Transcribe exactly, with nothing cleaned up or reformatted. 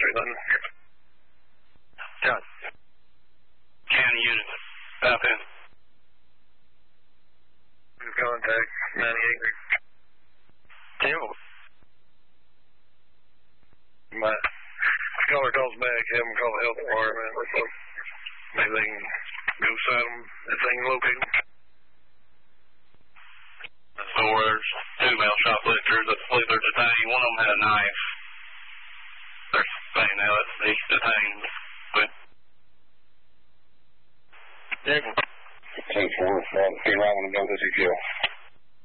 or nothing. John. County unit. Okay. Contact ninety-eight. Tim. My caller calls back, have them call the health department. Maybe they can go side them, that thing located. So there's two male shoplifters. I believe they're detained. One of them had a knife. They're saying now that he's detained. But Jacob. ten four, uh, get around when I'm done with this, you